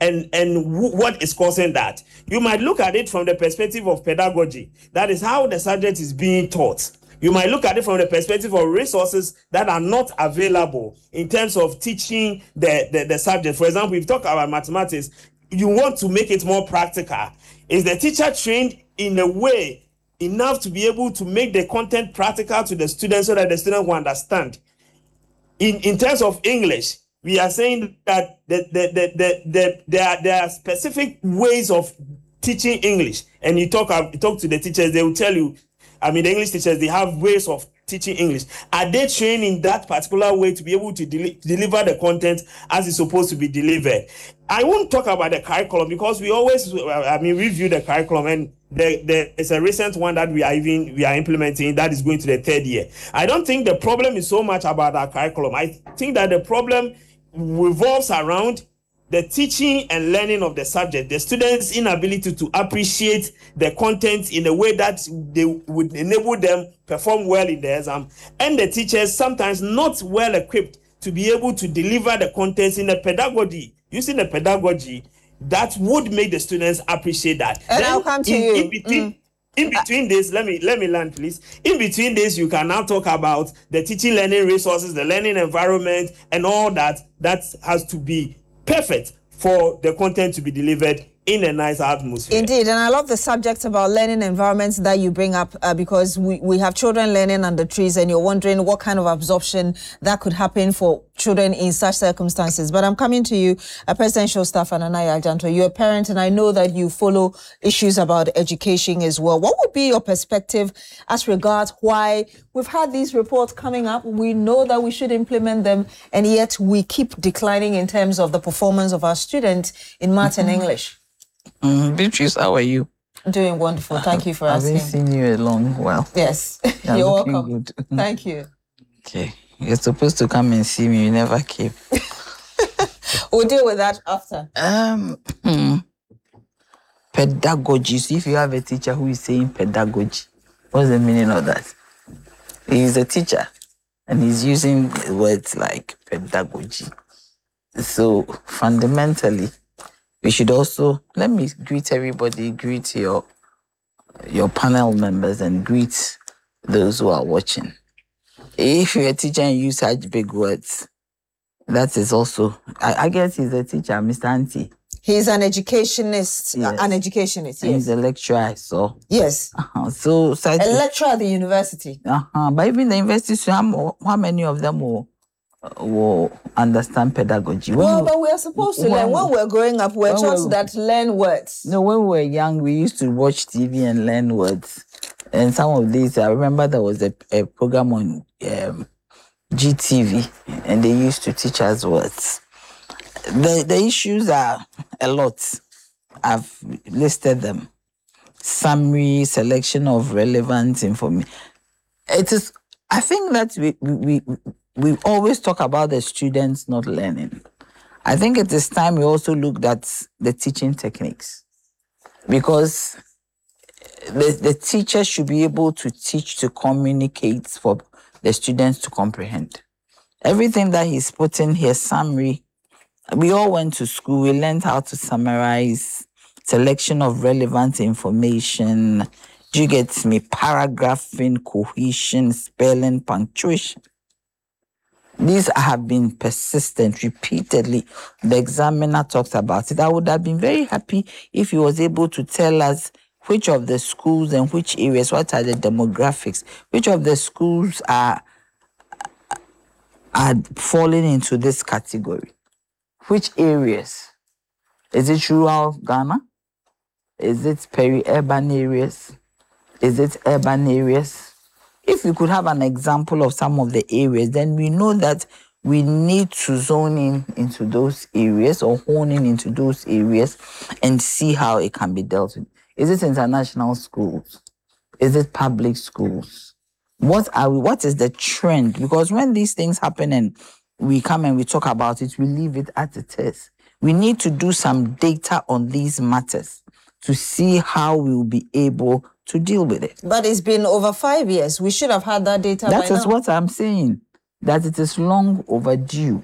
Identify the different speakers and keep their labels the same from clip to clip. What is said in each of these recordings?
Speaker 1: what is causing that. You might look at it from the perspective of pedagogy. That is how the subject is being taught. You might look at it from the perspective of resources that are not available in terms of teaching the subject. For example, if you talk about mathematics, you want to make it more practical. Is the teacher trained in a way enough to be able to make the content practical to the student so that the student will understand? In terms of English, we are saying that there are specific ways of teaching English, and you talk to the teachers, they will tell you, I mean, the English teachers, they have ways of teaching English. Are they trained in that particular way to be able to deliver the content as it's supposed to be delivered? I won't talk about the curriculum because we always, review the curriculum, and there is a recent one that we are implementing that is going to the 3rd year. I don't think the problem is so much about our curriculum. I think that the problem revolves around the teaching and learning of the subject, the students' inability to appreciate the content in a way that they would enable them perform well in the exam, and the teachers sometimes not well equipped to be able to deliver the contents in a pedagogy, using a pedagogy that would make the students appreciate that.
Speaker 2: And then I'll come to you.
Speaker 1: In between this, let me land, please. In between this, you can now talk about the teaching learning resources, the learning environment, and all that has to be perfect for the content to be delivered in a nice atmosphere.
Speaker 2: Indeed, and I love the subject about learning environments that you bring up because we have children learning under trees, and you're wondering what kind of absorption that could happen for children in such circumstances. But I'm coming to you, Presidential Staff Ananaya Agyantoh. You're a parent, and I know that you follow issues about education as well. What would be your perspective as regards why we've had these reports coming up? We know that we should implement them, and yet we keep declining in terms of the performance of our students in math and English.
Speaker 3: Beatrice, how are you?
Speaker 2: Doing wonderful. Thank you for asking.
Speaker 3: I haven't seen you a long while.
Speaker 2: Yes, you're welcome. Good. Thank you.
Speaker 3: Okay, you're supposed to come and see me. You never came.
Speaker 2: We'll deal with that after.
Speaker 3: Pedagogy. So if you have a teacher who is saying pedagogy, what's the meaning of that? He's a teacher, and he's using words like pedagogy. So fundamentally, we should also, let me greet everybody, greet your panel members, and greet those who are watching. If you're a teacher and use such big words, that is also, I guess he's a teacher, Mr. Auntie.
Speaker 2: He's an educationist, yes. An educationist, yes.
Speaker 3: He's a lecturer, I saw.
Speaker 2: Yes.
Speaker 3: So
Speaker 2: a lecturer at the university.
Speaker 3: But even the university, how many of them will understand pedagogy?
Speaker 2: But we are supposed to learn. When we're growing up, we're taught that learn words.
Speaker 3: No, when we were young, we used to watch TV and learn words. And some of these, I remember there was a program on GTV, and they used to teach us words. The issues are a lot. I've listed them. Summary, selection of relevant information. It is, I think that we always talk about the students not learning. I think it is time we also looked at the teaching techniques, because the teacher should be able to teach, to communicate, for the students to comprehend. Everything that he's put in here, summary, we all went to school, we learned how to summarize, selection of relevant information, do you get me? Paragraphing, cohesion, spelling, punctuation. These have been persistent, repeatedly. The examiner talked about it. I would have been very happy if he was able to tell us which of the schools and which areas, what are the demographics, which of the schools are falling into this category. Which areas? Is it rural Ghana? Is it peri-urban areas? Is it urban areas? If we could have an example of some of the areas, then we know that we need to zone in into those areas or hone in into those areas and see how it can be dealt with. Is it international schools? Is it public schools? What is the trend? Because when these things happen and we come and we talk about it, we leave it at it is. We need to do some data on these matters to see how we will be able to deal with it.
Speaker 2: But it's been over 5 years. We should have had that data by now.
Speaker 3: That is what I'm saying, that it is long overdue.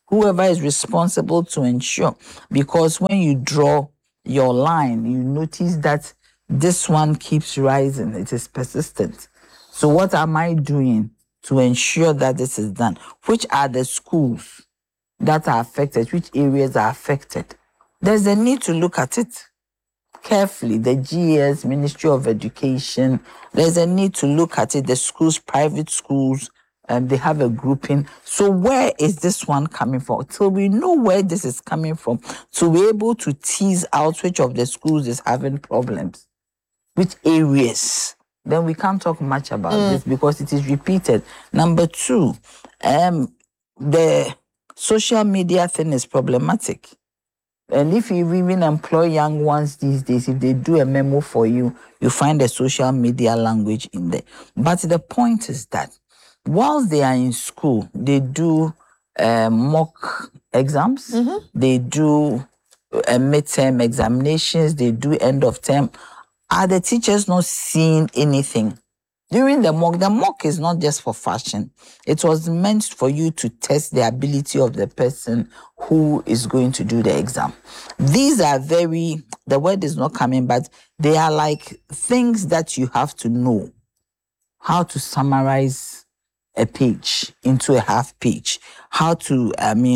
Speaker 3: whoever is responsible to ensure, because when you draw your line, you notice that this one keeps rising, it is persistent. So what am I doing to ensure that this is done? Which are the schools that are affected? Which areas are affected? There's a need to look at it carefully. The GS, Ministry of Education, there's a need to look at it. The schools, private schools, they have a grouping. So where is this one coming from? Till we know where this is coming from, to be able to tease out which of the schools is having problems, which areas, then we can't talk much about this because it is repeated. Number two, the social media thing is problematic. And if you even employ young ones these days, if they do a memo for you, you find the social media language in there. But the point is that whilst they are in school, they do mock exams, they do midterm examinations, they do end of term. Are the teachers not seeing anything? During the mock is not just for fashion. It was meant for you to test the ability of the person who is going to do the exam. These are the word is not coming, but they are like things that you have to know. How to summarize a page into a half page. How to,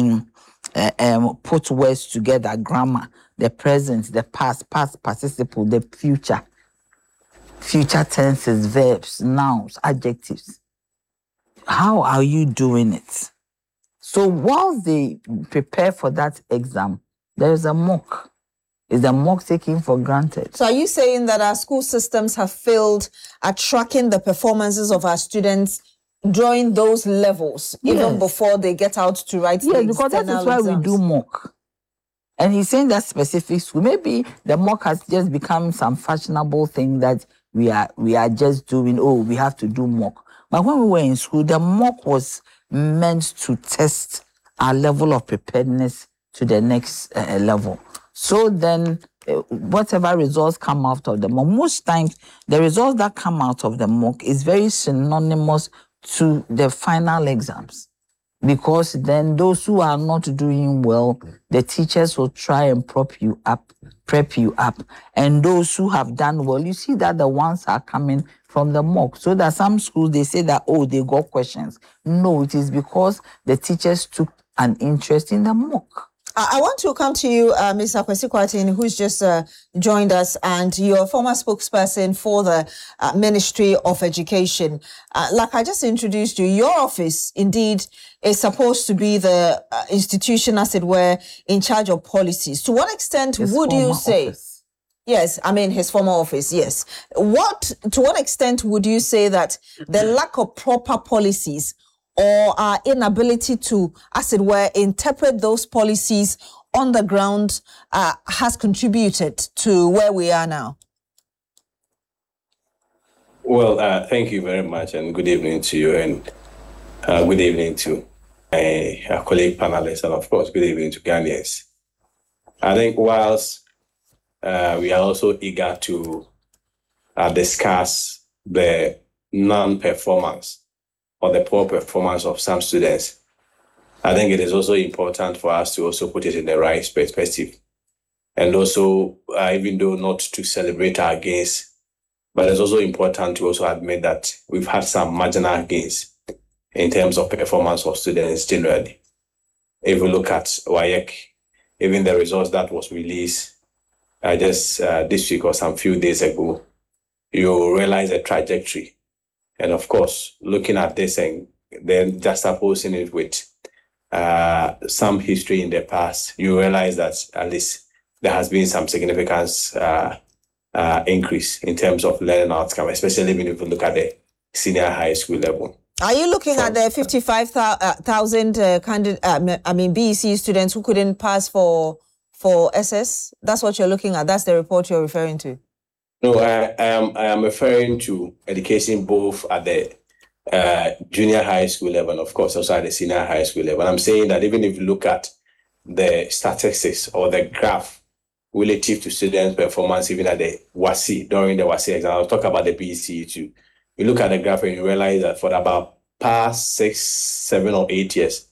Speaker 3: put words together, grammar, the present, the past participle, the future tenses, verbs, nouns, adjectives. How are you doing it? So while they prepare for that exam, there is a mock. Is the mock taken for granted?
Speaker 2: So are you saying that our school systems have failed at tracking the performances of our students during those levels, even before they get out to write the external
Speaker 3: because that is why
Speaker 2: exams?
Speaker 3: we do mock. And he's saying that specific school. Maybe the mock has just become some fashionable thing that we are just doing. Oh, we have to do mock. But when we were in school, the mock was meant to test our level of preparedness to the next level. So then, whatever results come out of the mock, most times the results that come out of the mock is very synonymous to the final exams. Because then those who are not doing well, the teachers will try and prep you up. And those who have done well, you see that the ones are coming from the mock. So that some schools, they say that, oh, they got questions. No, it is because the teachers took an interest in the mock.
Speaker 2: I want to come to you, Mr. Kwesi Kwarteng, who's just joined us, and you're a former spokesperson for the Ministry of Education. Like I just introduced you, your office indeed is supposed to be the institution, as it were, in charge of policies. To what extent would you say?
Speaker 3: Office.
Speaker 2: Yes, I mean his former office, yes. To what extent would you say that the lack of proper policies or our inability to, as it were, interpret those policies on the ground has contributed to where we are now?
Speaker 4: Well, thank you very much, and good evening to you, and good evening to my colleague panelists, and of course, good evening to Ghanaians. I think whilst we are also eager to discuss the non-performance or the poor performance of some students, I think it is also important for us to also put it in the right perspective. And also, even though not to celebrate our gains, but it's also important to also admit that we've had some marginal gains in terms of performance of students generally. If we look at WAEC, even the results that was released just this week or some few days ago, you realize a trajectory. And of course, looking at this and then just opposing it with some history in the past, you realize that at least there has been some significant increase in terms of learning outcome, especially when you look at the senior high school level.
Speaker 2: Are you looking at the 55,000 BEC students who couldn't pass for SS? That's what you're looking at? That's the report you're referring to?
Speaker 4: No, I am referring to education both at the junior high school level and, of course, also at the senior high school level. I'm saying that even if you look at the statistics or the graph relative to students' performance, even at the WASSCE, during the WASSCE exam, I'll talk about the BECE too. You look at the graph and you realize that for about past 6, 7, or 8 years,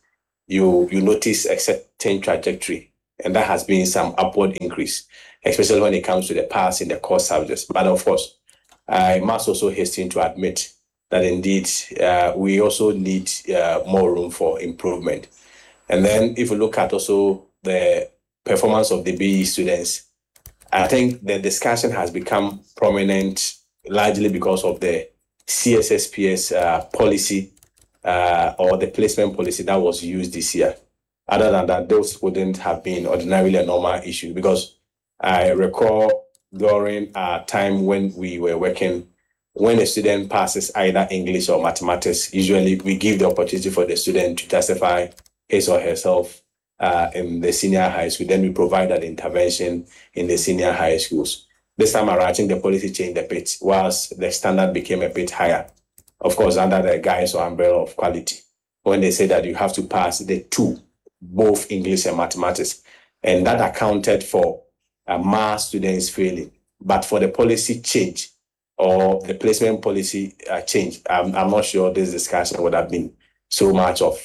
Speaker 4: you notice a certain trajectory, and that has been some upward increase, especially when it comes to the pass in the core subjects. But of course, I must also hasten to admit that indeed we also need more room for improvement. And then if you look at also the performance of the BE students, I think the discussion has become prominent largely because of the CSSPS policy or the placement policy that was used this year. Other than that, those wouldn't have been ordinarily a normal issue, because I recall during our time when we were working, when a student passes either English or mathematics, usually we give the opportunity for the student to testify his or herself in the senior high school. Then we provide that intervention in the senior high schools. This time around, I think the policy changed a bit, whilst the standard became a bit higher. Of course, under the guise or umbrella of quality, when they say that you have to pass the two, both English and mathematics, and that accounted for mass students failing. But for the policy change or the placement policy change, I'm not sure this discussion would have been so much of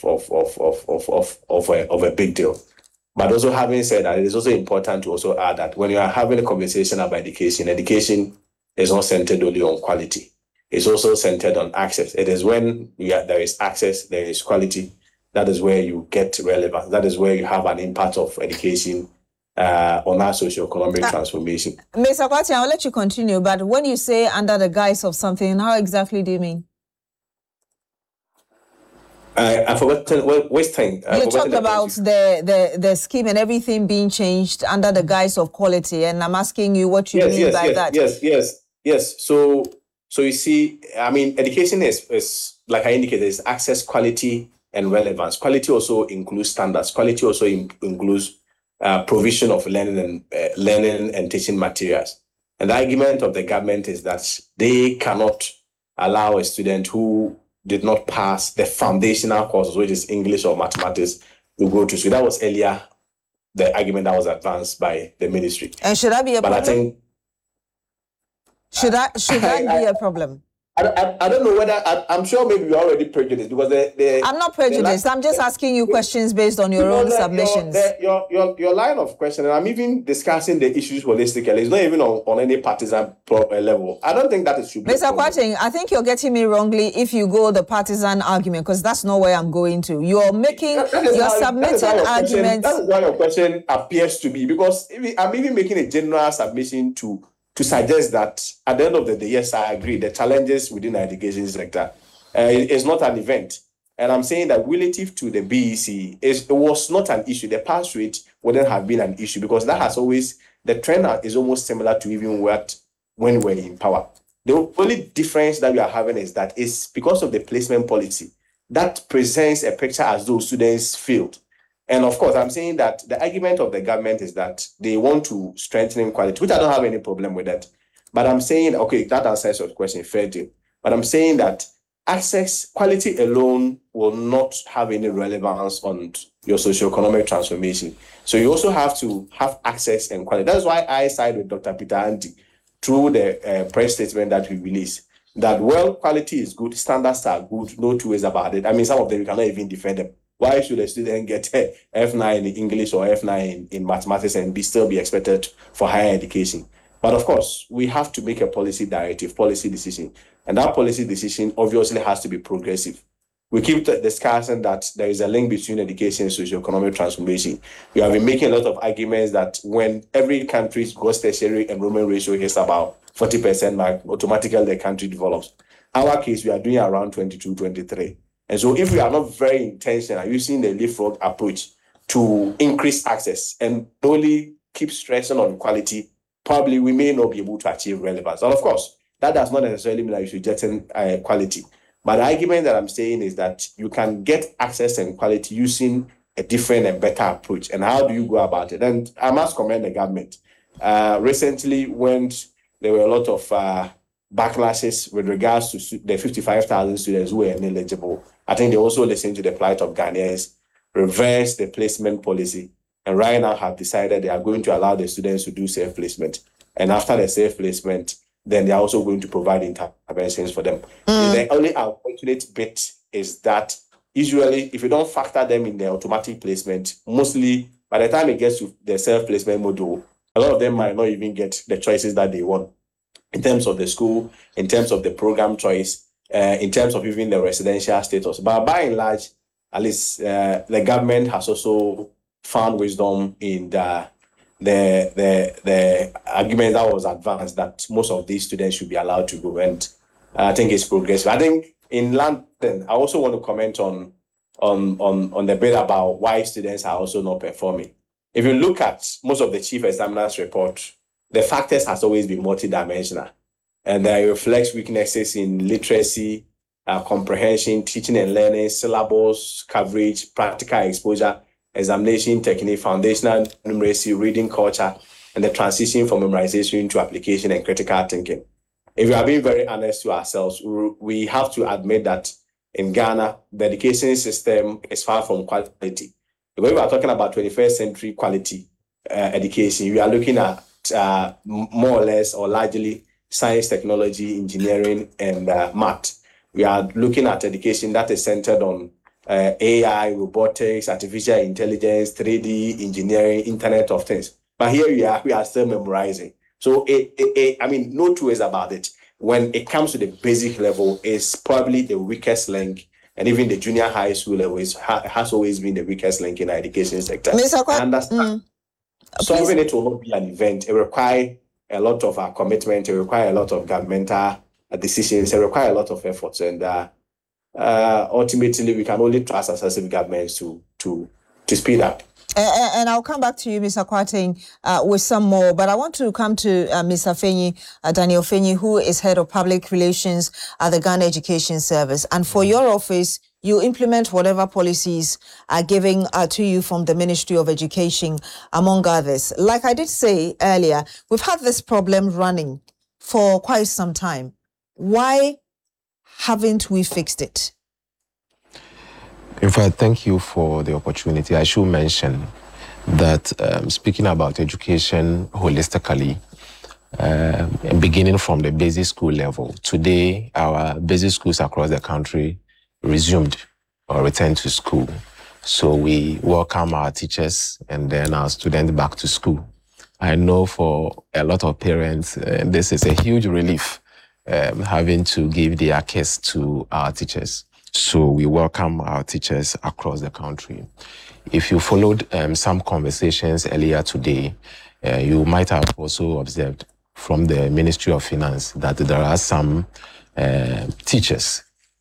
Speaker 4: a big deal. But also, having said that, it is also important to also add that when you are having a conversation about education, education is not centered only on quality. It's also centered on access. It is when there is access, there is quality. That is where you get relevance. That is where you have an impact of education on our socio-economic transformation.
Speaker 2: Mr. Kwati, I'll let you continue, but when you say under the guise of something, how exactly do you mean?
Speaker 4: I forgot which thing.
Speaker 2: You talked about the scheme and everything being changed under the guise of quality, and I'm asking you what you mean by that.
Speaker 4: Yes. So you see, I mean, education is like I indicated, is access, quality, and relevance. Quality also includes standards. Quality also includes provision of learning and teaching materials. And the argument of the government is that they cannot allow a student who did not pass the foundational courses, which is English or mathematics, to go to school. That was earlier the argument that was advanced by the ministry.
Speaker 2: And should that be a problem?
Speaker 4: I think
Speaker 2: should that be a problem?
Speaker 4: I don't know whether I'm sure maybe you're already prejudiced, because
Speaker 2: I'm not prejudiced. I'm just asking you questions based on your own submissions.
Speaker 4: Your line of questioning, I'm even discussing the issues holistically. It's not even on any partisan level. I don't think that is true.
Speaker 2: Mr. Kwating, I think you're getting me wrongly if you go the partisan argument, because that's not where I'm going to. You're submitting arguments.
Speaker 4: That's why your question appears to be, because I'm even making a general submission to suggest that at the end of the day, yes, I agree, the challenges within the education sector is not an event. And I'm saying that relative to the BEC, it was not an issue. The pass rate wouldn't have been an issue, because that has always, the trend is almost similar to even when we're in power. The only difference that we are having is that it's because of the placement policy that presents a picture as though students failed. And of course, I'm saying that the argument of the government is that they want to strengthen quality, which I don't have any problem with that. But I'm saying, okay, that answers your question, fair deal. But I'm saying that access, quality alone will not have any relevance on your socio-economic transformation. So you also have to have access and quality. That's why I side with Dr. Peter Andy through the press statement that we released, that, well, quality is good, standards are good, no two ways about it. I mean, some of them, we cannot even defend them. Why should a student get F9 in English or F9 in mathematics and still be expected for higher education? But of course, we have to make a policy decision. And that policy decision obviously has to be progressive. We keep discussing that there is a link between education and socio-economic transformation. We have been making a lot of arguments that when every country's gross tertiary enrollment ratio is about 40% mark, automatically the country develops. Our case, we are doing around 22, 23. And so if we are not very intentional using the leapfrog approach to increase access and only keep stressing on quality, probably we may not be able to achieve relevance. And of course, that does not necessarily mean that you should get in quality. But the argument that I'm saying is that you can get access and quality using a different and better approach. And how do you go about it? And I must commend the government. Recently, when there were a lot of backlashes with regards to the 55,000 students who were ineligible, I think they also listened to the plight of Ghanaians, reversed the placement policy, and right now have decided they are going to allow the students to do self-placement. And after the self-placement, then they are also going to provide interventions for them. The only unfortunate bit is that usually, if you don't factor them in the automatic placement, mostly by the time it gets to the self-placement module, a lot of them might not even get the choices that they want in terms of the school, in terms of the program choice, in terms of even the residential status. But by and large, at least the government has also found wisdom in the argument that was advanced that most of these students should be allowed to go, and I think it's progressive. I think in London, I also want to comment on the bit about why students are also not performing. If you look at most of the chief examiners' report, the factors has always been multidimensional, and it reflects weaknesses in literacy, comprehension, teaching and learning, syllabus coverage, practical exposure, examination technique, foundational numeracy, reading culture, and the transition from memorization to application and critical thinking. If we are being very honest to ourselves, we have to admit that in Ghana, the education system is far from quality. When we are talking about 21st century quality education, we are looking at more or less or largely science, technology, engineering, and math. We are looking at education that is centered on AI, robotics, artificial intelligence, 3D, engineering, Internet of Things. But here we are still memorizing. So, I mean, no two ways about it. When it comes to the basic level, it's probably the weakest link, and even the junior high school level has always been the weakest link in the education sector. I understand. Solving it will not be an event. It requires a lot of commitment. It requires a lot of governmental decisions. It requires a lot of efforts, and ultimately, we can only trust successive governments to speed up.
Speaker 2: And I'll come back to you, Mr. Kwarteng, with some more. But I want to come to Mr. Fenyi, Daniel Fenyi, who is Head of Public Relations at the Ghana Education Service. And for your office, you implement whatever policies are given to you from the Ministry of Education, among others. Like I did say earlier, we've had this problem running for quite some time. Why haven't we fixed it?
Speaker 5: In fact, thank you for the opportunity. I should mention that speaking about education holistically, beginning from the basic school level, today our basic schools across the country resumed or returned to school. So we welcome our teachers and then our students back to school. I know for a lot of parents, this is a huge relief, having to give their kids to our teachers. So we welcome our teachers across the country. If you followed some conversations earlier today, you might have also observed from the Ministry of Finance that there are some teachers,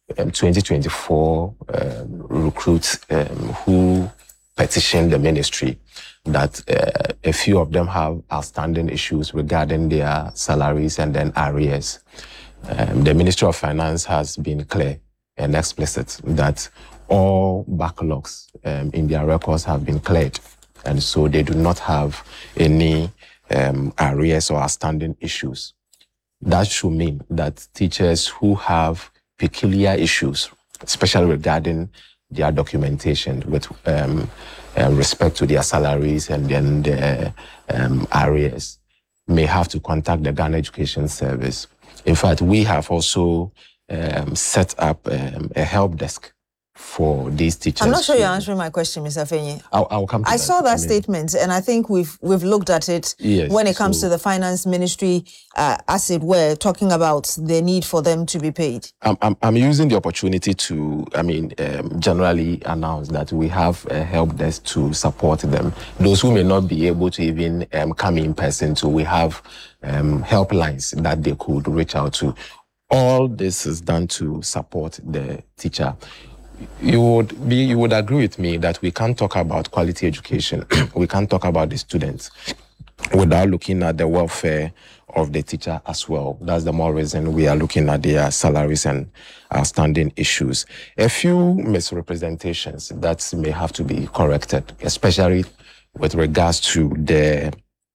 Speaker 5: 2024 recruits who petitioned the ministry that a few of them have outstanding issues regarding their salaries and then arrears. The Ministry of Finance has been clear and explicit that all backlogs in their records have been cleared, and so they do not have any arrears or outstanding issues. That should mean that teachers who have peculiar issues, especially regarding their documentation with respect to their salaries and then their arrears, may have to contact the Ghana Education Service. In fact, we have also set up a help desk for these teachers.
Speaker 2: I'm not sure you're answering my question, Mr. Fenyi.
Speaker 5: I'll come to that.
Speaker 2: I saw that statement, and I think we've looked at it when it comes to the finance ministry, as it were, talking about the need for them to be paid.
Speaker 5: I'm using the opportunity to, generally announce that we have a help desk to support them. Those who may not be able to even come in person, so we have helplines that they could reach out to. All this is done to support the teacher. You would agree with me that we can't talk about quality education. We can't talk about the students without looking at the welfare of the teacher as well. That's the more reason we are looking at their salaries and outstanding issues. A few misrepresentations that may have to be corrected, especially with regards to the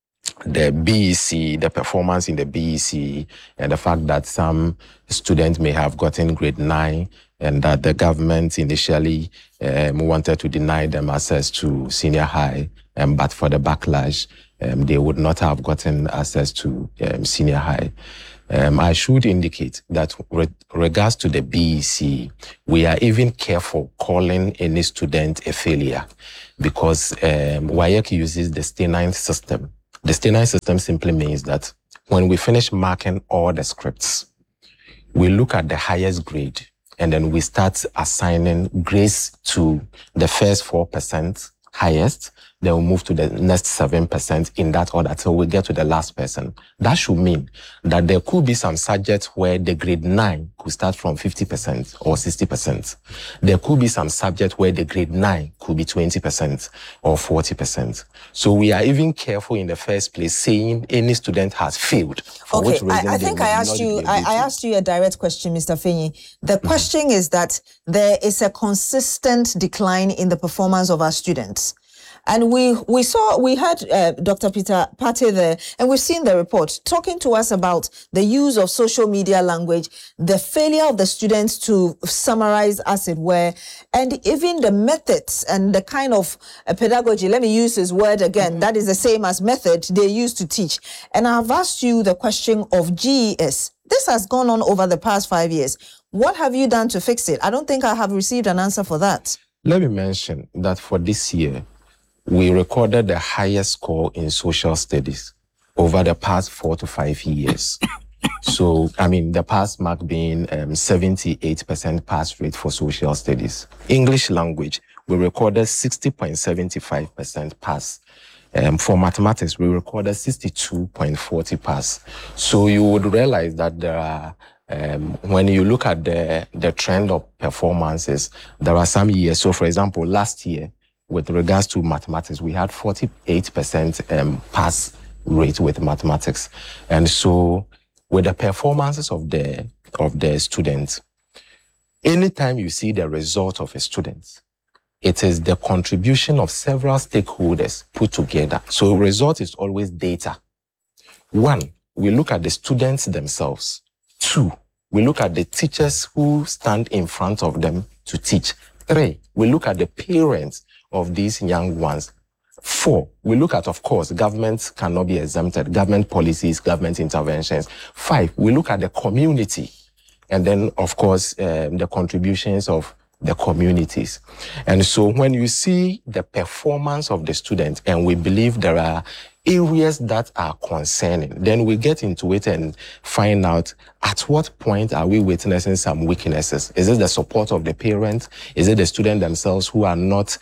Speaker 5: BEC, the performance in the BEC, and the fact that some students may have gotten grade 9 and that the government initially wanted to deny them access to senior high, but for the backlash, they would not have gotten access to senior high. I should indicate that with regards to the BEC, we are even careful calling any student a failure because WAEC uses the ST9 system. The ST9 system simply means that when we finish marking all the scripts, we look at the highest grade and then we start assigning grades to the first 4% highest, then we move to the next 7% in that order till we get to the last person. That should mean that there could be some subjects where the grade 9 could start from 50% or 60%. There could be some subjects where the grade 9 could be 20% or 40%. So we are even careful in the first place saying any student has failed. For
Speaker 2: Okay,
Speaker 5: which reason
Speaker 2: I
Speaker 5: they
Speaker 2: think
Speaker 5: would
Speaker 2: I
Speaker 5: not
Speaker 2: asked
Speaker 5: be
Speaker 2: you.
Speaker 5: able
Speaker 2: I
Speaker 5: to.
Speaker 2: asked you a direct question, Mr. Fenyi. The question is that there is a consistent decline in the performance of our students. And we had Dr. Peter Partey there, and we've seen the report talking to us about the use of social media language, the failure of the students to summarize, as it were, and even the methods and the kind of pedagogy, let me use his word again, that is the same as method they use to teach. And I've asked you the question of GES. This has gone on over the past 5 years. What have you done to fix it? I don't think I have received an answer for that.
Speaker 5: Let me mention that for this year, we recorded the highest score in social studies over the past 4 to 5 years. So, the pass mark being 78% pass rate for social studies. English language, we recorded 60.75% pass. For mathematics, we recorded 62.40 pass. So you would realize that there are, when you look at the trend of performances, there are some years. So, for example, last year, with regards to mathematics, we had 48% pass rate with mathematics. And so with the performances of the students, anytime you see the result of a student, it is the contribution of several stakeholders put together. So result is always data. 1, we look at the students themselves. 2, we look at the teachers who stand in front of them to teach. 3, we look at the parents of these young ones. 4, we look at, of course, government cannot be exempted, government policies, government interventions. 5, we look at the community. And then, of course, the contributions of the communities. And so when you see the performance of the students, and we believe there are areas that are concerning, then we get into it and find out at what point are we witnessing some weaknesses. Is it the support of the parents? Is it the students themselves who are not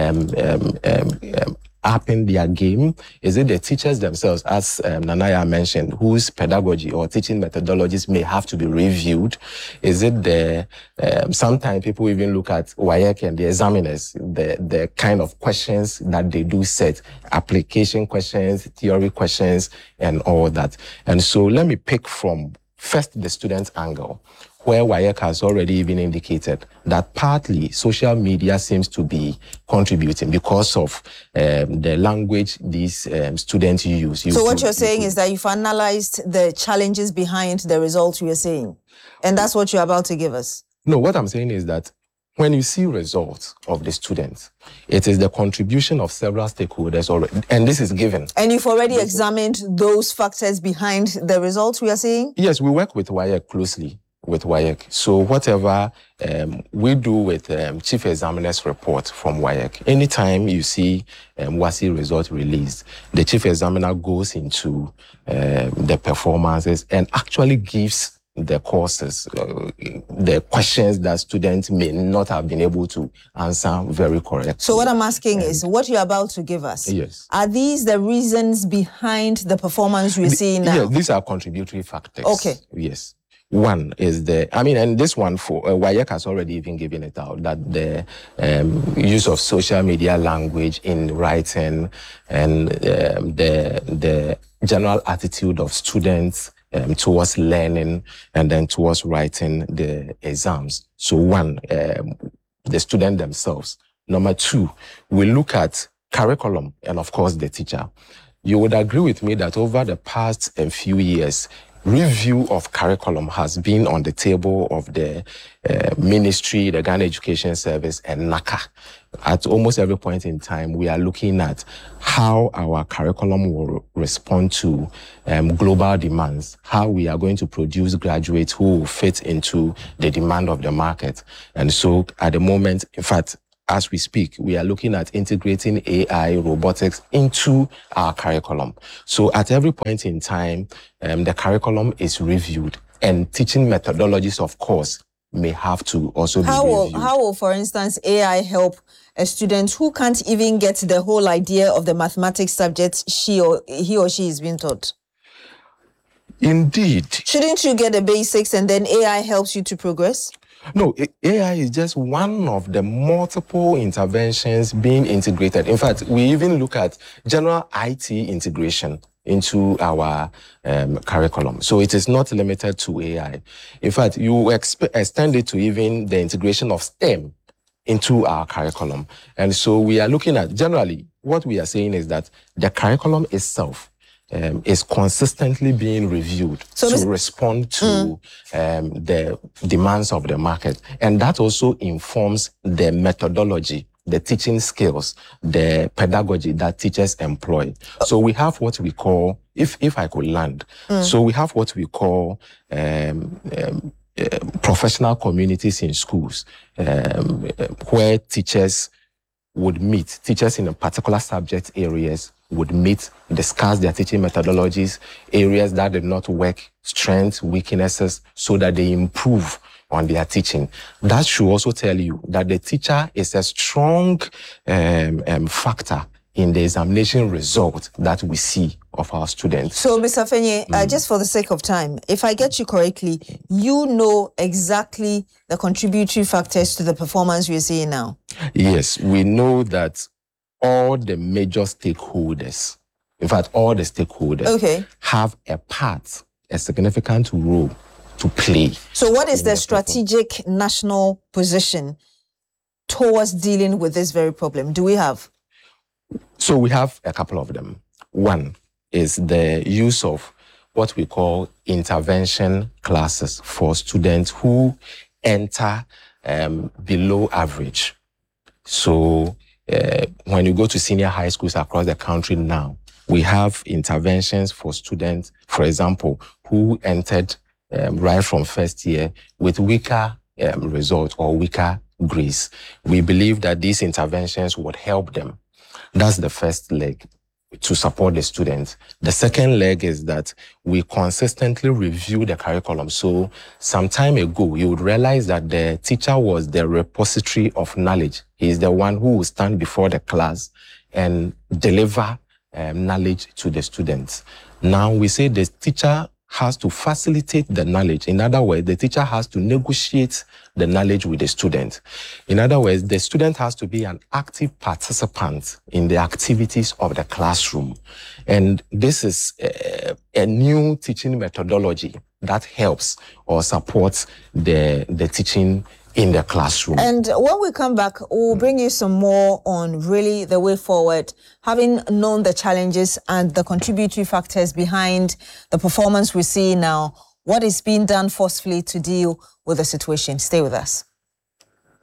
Speaker 5: upping their game? Is it the teachers themselves, as Nanaya mentioned, whose pedagogy or teaching methodologies may have to be reviewed? Is it the, sometimes people even look at WAEC and the examiners, the kind of questions that they do set, application questions, theory questions, and all that. And so let me pick from first the student angle, where WAEC has already even indicated that partly social media seems to be contributing because of the language these students use.
Speaker 2: So what you're saying is that you've analyzed the challenges behind the results you're seeing, and that's what you're about to give us.
Speaker 5: No, what I'm saying is that when you see results of the students, it is the contribution of several stakeholders already, and this is given.
Speaker 2: And you've already examined those factors behind the results we are seeing?
Speaker 5: Yes, we work with WAEC closely. With WAEC. So whatever we do with Chief Examiner's report from WAEC, anytime you see WASI result released, the Chief Examiner goes into the performances and actually gives the courses, the questions that students may not have been able to answer very correctly.
Speaker 2: So what I'm asking is, what you're about to give us,
Speaker 5: yes,
Speaker 2: are these the reasons behind the performance we're seeing now?
Speaker 5: Yes, these are contributory factors.
Speaker 2: Okay.
Speaker 5: Yes. One is and this one for WAEC has already even given it out, that the use of social media language in writing and the general attitude of students towards learning and then towards writing the exams. So 1, the student themselves. Number 2, we look at curriculum and of course the teacher. You would agree with me that over the past few years, review of curriculum has been on the table of the ministry, the Ghana Education Service, and NACA. At almost every point in time, we are looking at how our curriculum will respond to global demands, how we are going to produce graduates who will fit into the demand of the market. And so at the moment, in fact, as we speak, we are looking at integrating AI, robotics into our curriculum. So at every point in time, the curriculum is reviewed, and teaching methodologies, of course, may have to also be reviewed.
Speaker 2: How will, for instance, AI help a student who can't even get the whole idea of the mathematics subject he or she is being taught?
Speaker 5: Indeed.
Speaker 2: Shouldn't you get the basics and then AI helps you to progress?
Speaker 5: No, AI is just one of the multiple interventions being integrated. In fact, we even look at general IT integration into our curriculum. So it is not limited to AI. In fact, you extend it to even the integration of STEM into our curriculum. And so we are looking at, generally, what we are saying is that the curriculum itself is consistently being reviewed to respond to the demands of the market. And that also informs the methodology, the teaching skills, the pedagogy that teachers employ. So we have what we call, if I could land, so we have what we call professional communities in schools, where teachers would meet, teachers in a particular subject areas would meet, discuss their teaching methodologies, areas that did not work, strengths, weaknesses, so that they improve on their teaching. That should also tell you that the teacher is a strong factor in the examination result that we see of our students.
Speaker 2: So, Mr. Fenye, just for the sake of time, if I get you correctly, you know exactly the contributory factors to the performance we're seeing now.
Speaker 5: Yes, we know that all the major stakeholders, in fact, all the stakeholders have a part, a significant role to play.
Speaker 2: So what is the strategic national position towards dealing with this very problem? Do we have?
Speaker 5: So we have a couple of them. One is the use of what we call intervention classes for students who enter below average. So when you go to senior high schools across the country now, we have interventions for students, for example, who entered right from first year with weaker results or weaker grades. We believe that these interventions would help them. That's the first leg, to support the students. The second leg is that we consistently review the curriculum. So some time ago, you would realize that the teacher was the repository of knowledge. He is the one who will stand before the class and deliver knowledge to the students. Now we say the teacher has to facilitate the knowledge. In other words, the teacher has to negotiate the knowledge with the student. In other words, the student has to be an active participant in the activities of the classroom. And this is a new teaching methodology that helps or supports the teaching in the classroom.
Speaker 2: And when we come back, we'll bring you some more on really the way forward, having known the challenges and the contributory factors behind the performance we see now. What is being done forcefully to deal with the situation? Stay with us.